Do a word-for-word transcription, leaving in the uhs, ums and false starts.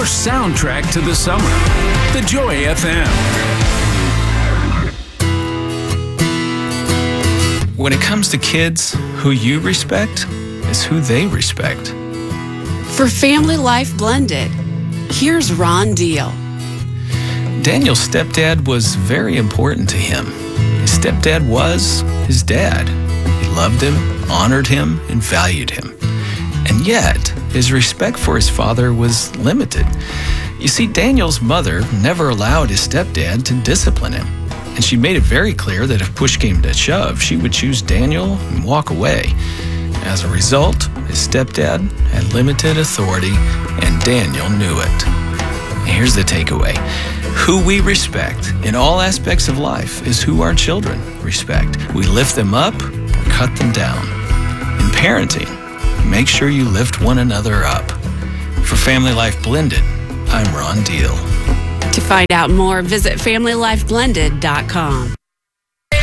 soundtrack to the summer. The Joy F M. When it comes to kids, who you respect is who they respect. For Family Life Blended, here's Ron Deal. Daniel's stepdad was very important to him. His stepdad was his dad. He loved him, honored him, and valued him. And yet, his respect for his father was limited. You see, Daniel's mother never allowed his stepdad to discipline him. And she made it very clear that if push came to shove, she would choose Daniel and walk away. As a result, his stepdad had limited authority, and Daniel knew it. Here's the takeaway. Who we respect in all aspects of life is who our children respect. We lift them up or cut them down. In parenting, make sure you lift one another up. For Family Life Blended, I'm Ron Deal. To find out more, visit family life blended dot com.